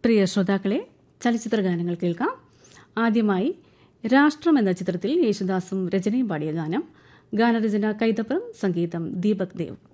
പ്രിയ ശ്രോതാക്കളെ, ചലച്ചിത്ര ഗാനങ്ങൾ കേൾക്കാം. ആദ്യമായി രാഷ്ട്രം എന്ന ചിത്രത്തിൽ യേശുദാസും രചനയും പാടിയ ഗാനം. ഗാനരചന കൈതപ്രം, സംഗീതം ദീപക് ദേവ്.